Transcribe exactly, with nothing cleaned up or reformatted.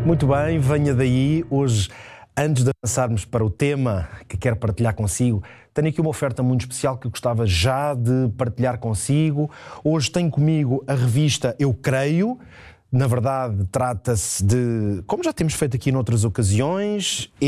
Muito bem, venha daí. Hoje, antes de avançarmos para o tema que quero partilhar consigo, tenho aqui uma oferta muito especial que eu gostava já de partilhar consigo. Hoje tenho comigo a revista Eu Creio. Na verdade, trata-se de, como já temos feito aqui noutras ocasiões,